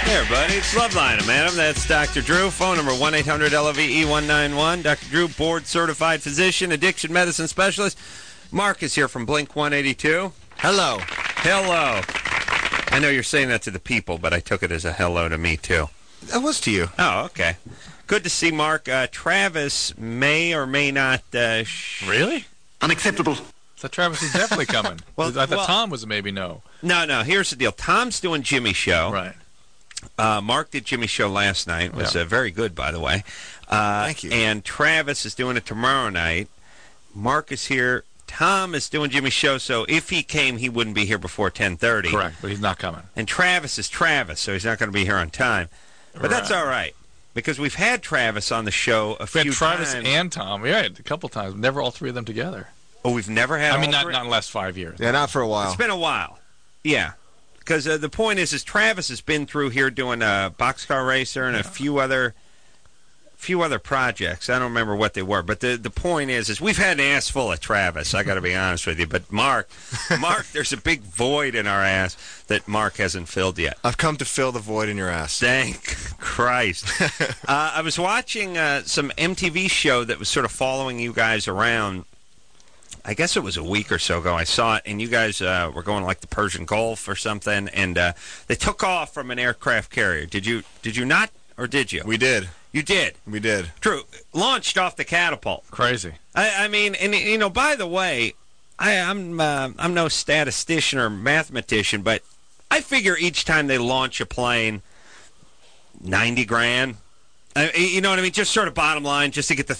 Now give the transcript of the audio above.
Hey, everybody, it's Loveline. I'm Adam. That's Dr. Drew. Phone number 1-800-LOVE-191. Dr. Drew, board-certified physician, addiction medicine specialist. Mark is here from Blink 182. Hello. Hello. I know you're saying that to the people, but I took it as a hello to me, too. That was to you. Oh, okay. Good to see Mark. Travis may or may not... Really? Unacceptable. So Travis is definitely coming. I thought Tom was a maybe no. No, here's the deal. Tom's doing Jimmy's show. Right. Mark did Jimmy's show last night. It was very good, by the way. Thank you. And Travis is doing it tomorrow night. Mark is here. Tom is doing Jimmy's show, so if he came, he wouldn't be here before 10:30. Correct, but he's not coming. And Travis is Travis, so he's not going to be here on time. But that's all right, because we've had Travis on the show a few times. We had Travis and Tom. Yeah, a couple times. Never all three of them together. Oh, we've never had all not three? in the last 5 years. Yeah, not for a while. It's been a while. Yeah. Because the point is Travis has been through here doing a boxcar racer and a few other projects. I don't remember what they were, but the point is we've had an ass full of Travis. I got to be honest with you, but Mark, there's a big void in our ass that Mark hasn't filled yet. I've come to fill the void in your ass. Thank Christ. I was watching some MTV show that was sort of following you guys around. I guess it was a week or so ago. I saw it, and you guys were going like the Persian Gulf or something, and they took off from an aircraft carrier. Did you not, or did you? We did. You did? We did. True. Launched off the catapult. Crazy. I mean, and by the way, I'm no statistician or mathematician, but I figure each time they launch a plane, $90,000. You know what I mean? Just sort of bottom line, just to get the